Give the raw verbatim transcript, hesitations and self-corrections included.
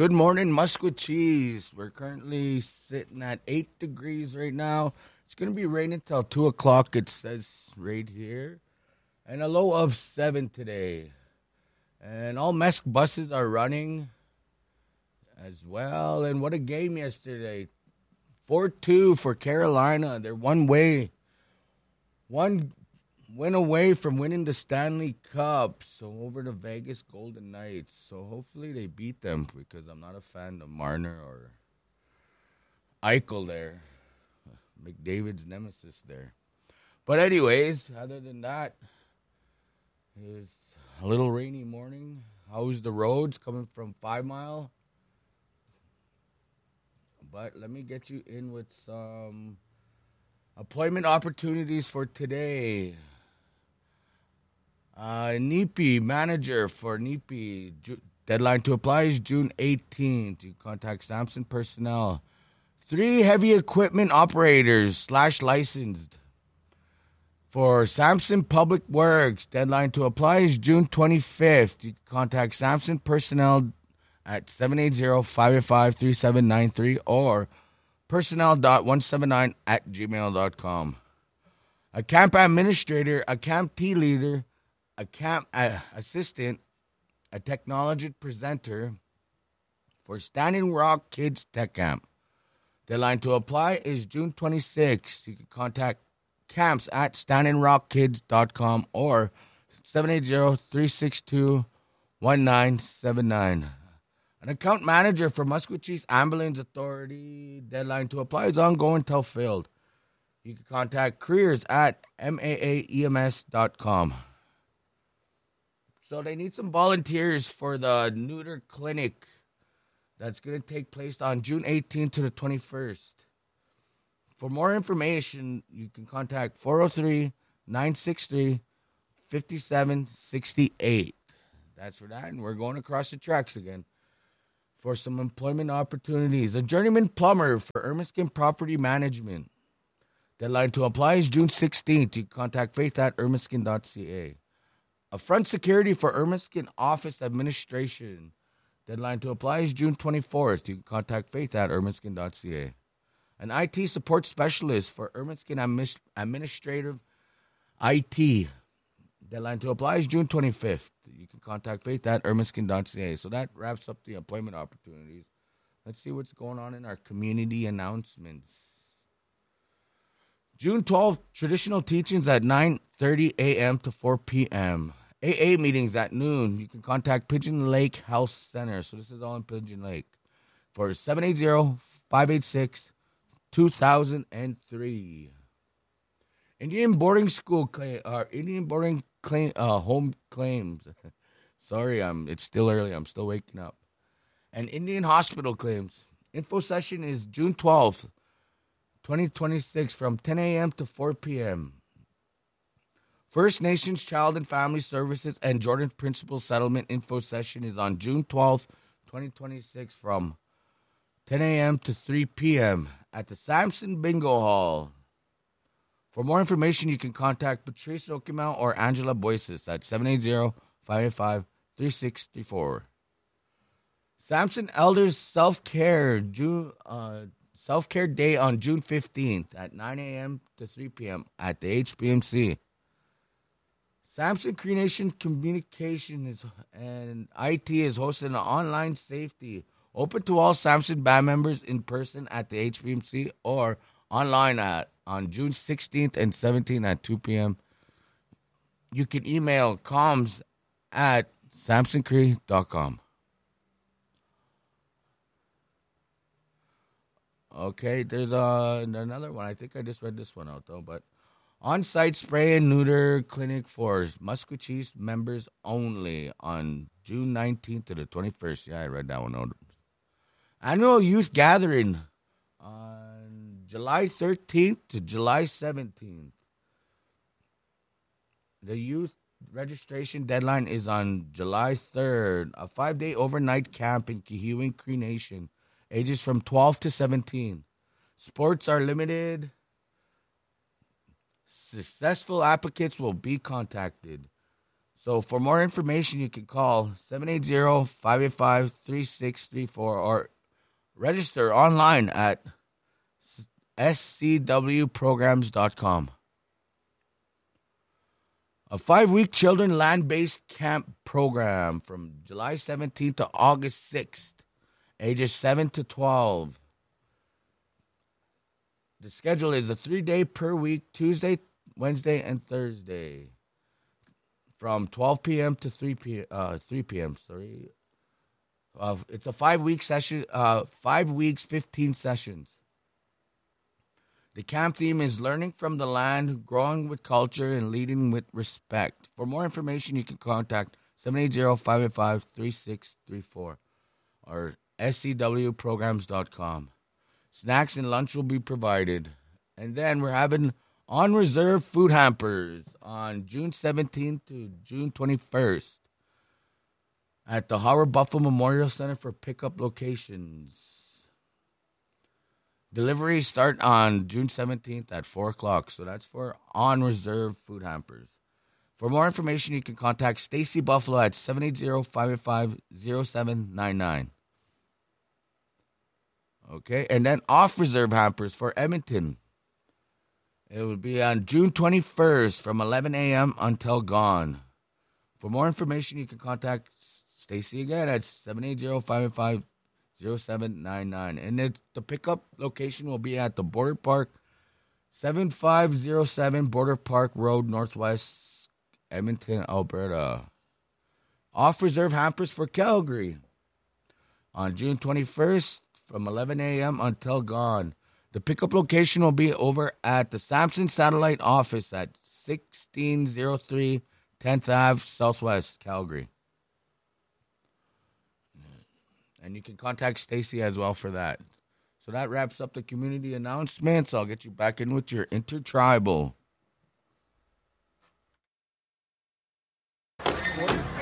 Good morning, Musquecheese. We're currently sitting at eight degrees right now. It's going to be raining until two o'clock, it says right here. And a low of seven today. And all M E S C buses are running as well. And what a game yesterday. four two for Carolina. They're one way. One win away from winning the Stanley Cup. So over the Vegas Golden Knights. So hopefully they beat them because I'm not a fan of Marner or Eichel there. McDavid's nemesis there. But anyways, other than that, it's a little rainy morning. How's the roads coming from Five Mile? But let me get you in with some employment opportunities for today. Uh, N E P manager for N E P. Ju- deadline to apply is June eighteenth. You contact Samson personnel. Three heavy equipment operators slash licensed for Samson Public Works. Deadline to apply is June twenty-fifth. You contact Samson personnel at seven eight zero, five eight five, three seven nine three or personnel dot one seven nine at gmail dot com. A camp administrator, a camp tea leader, a camp uh, assistant, a technology presenter for Standing Rock Kids Tech Camp. Deadline to apply is June twenty-sixth. You can contact camps at standing rock kids dot com or seven eight zero, three six two, one nine seven nine. An account manager for Musquecheese Ambulance Authority. Deadline to apply is ongoing till filled. You can contact careers at M A A E M S dot com. So they need some volunteers for the neuter clinic that's going to take place on June eighteenth to the twenty-first. For more information, you can contact four oh three, nine six three, five seven six eight. That's for that, and we're going across the tracks again for some employment opportunities. A journeyman plumber for Ermiskin Property Management. Deadline to apply is June sixteenth. You can contact faith at ermiskin dot c a. A front security for Ermiskin Office Administration. Deadline to apply is June twenty-fourth. You can contact faith at ermiskin dot c a. An I T support specialist for Ermiskin Admis- Administrative I T. Deadline to apply is June twenty-fifth. You can contact faith at ermiskin dot c a. So that wraps up the employment opportunities. Let's see what's going on in our community announcements. June twelfth, traditional teachings at nine thirty a.m. to four p.m. A A meetings at noon. You can contact Pigeon Lake Health Center. So this is all in Pigeon Lake. For seven eight zero, five eight six, two thousand three. Indian boarding school claim, uh, Indian boarding claim, uh, home claims. Sorry, I'm. It's still early. I'm still waking up. And Indian hospital claims. Info session is June twelfth, twenty twenty-six, from ten a.m. to four p.m. First Nations Child and Family Services and Jordan Principal Settlement info session is on June twelfth, twenty twenty-six, from ten a.m. to three p.m. at the Samson Bingo Hall. For more information, you can contact Patrice Okimau or Angela Boyces at seven eight zero, five eight five, three six three four. Samson Elders Self-Care June, uh, Self-Care Day on June fifteenth at nine a.m. to three p.m. at the H P M C. Samson Cree Nation Communication is, and I T is hosting an online safety open to all Samson band members in person at the H P M C or online at on June sixteenth and seventeenth at two p.m. You can email comms at samson cree dot com. Okay, there's uh, another one. I think I just read this one out, though. But on-site spray and neuter clinic for Musquecheese members only on June nineteenth to the twenty-first. Yeah, I read that one out. Annual youth gathering on July thirteenth to July seventeenth. The youth registration deadline is on July third. A five-day overnight camp in Kihiwin Cree Nation. Ages from twelve to seventeen. Sports are limited. Successful applicants will be contacted. So for more information, you can call seven eight zero, five eight five, three six three four or register online at s c w programs dot com. A five-week children land-based camp program from July seventeenth to August sixth, ages seven to twelve. The schedule is a three-day per week, Tuesday, Wednesday, and Thursday, from twelve p.m. to three p.m. Uh, three p.m. Sorry, uh, it's a five-week session. Uh, five weeks, fifteen sessions. The camp theme is learning from the land, growing with culture, and leading with respect. For more information, you can contact seven eight zero, five eight five, three six three four or s c w programs dot com. Snacks and lunch will be provided. And then we're having on reserve food hampers on June seventeenth to June twenty-first at the Howard Buffalo Memorial Center for pickup locations. Deliveries start on June seventeenth at four o'clock, so that's for on-reserve food hampers. For more information, you can contact Stacy Buffalo at seven eight zero, five eight five, zero seven nine nine. Okay, and then off-reserve hampers for Edmonton. It will be on June twenty-first from eleven a.m. until gone. For more information, you can contact Stacy again at seven eight zero, five eight five, zero seven nine nine. And it's, the pickup location will be at the Border Park, seven five zero seven Border Park Road, Northwest, Edmonton, Alberta. Off-reserve hampers for Calgary on June twenty-first from eleven a.m. until gone. The pickup location will be over at the Samson Satellite Office at sixteen oh three tenth Avenue, Southwest, Calgary. And you can contact Stacy as well for that. So that wraps up the community announcements. I'll get you back in with your intertribal.